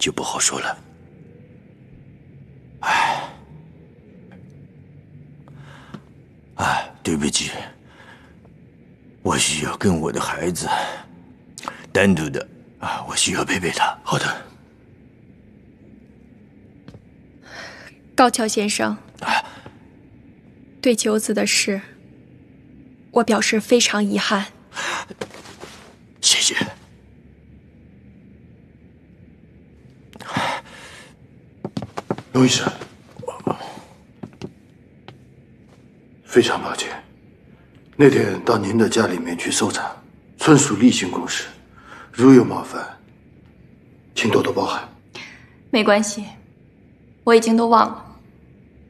就不好说了。对不起，我需要跟我的孩子单独的我需要陪陪他。 好的。 高桥先生，对九子的事，我表示非常遗憾。 谢谢。 龙医生，非常抱歉，那天到您的家里面去搜查，纯属例行公事，如有冒犯，请多多包涵。 没关系，我已经都忘了。